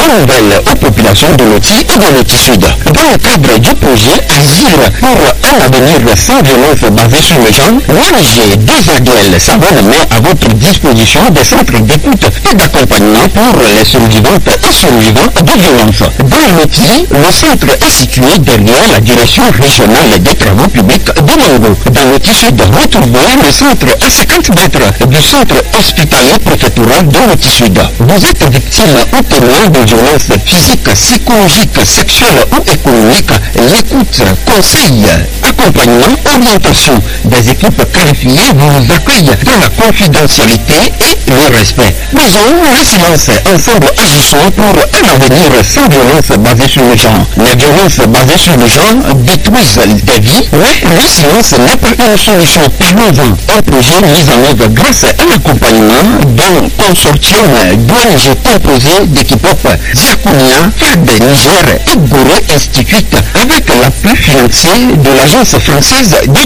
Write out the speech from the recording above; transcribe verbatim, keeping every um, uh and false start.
bonne nouvelle aux populations de Loti et de Loti Sud. Dans le cadre du projet Asile pour un avenir sans violence basé sur le genre, l'O N G deux A D L Savonne met à votre disposition des centres d'écoute et d'accompagnement pour les survivantes et survivants de violences. Dans Loti, le centre est situé derrière la direction régionale des travaux publics de Mango. Dans Loti Sud, retrouvez le centre à cinquante mètres du centre hospitalier préfectoral de Loti Sud. Vous êtes victime ou témoin de violences physiques, psychologiques, sexuelles ou économiques. L'écoute, conseil, accompagnement, orientation des équipes qualifiées vous accueillent dans la confidentialité et le respect. Brisons le silence. Ensemble agissons pour un avenir sans violence basée sur le genre. Les violences basées sur le genre détruisent des vies. Mais le silence n'est pas une solution. Parlons-en. Un projet mis en œuvre grâce à un accompagnement d'un consortium d'O N G composé d'équipes Zirconia, F A D, Niger et Gorée Institute avec l'appui financier de l'Agence française de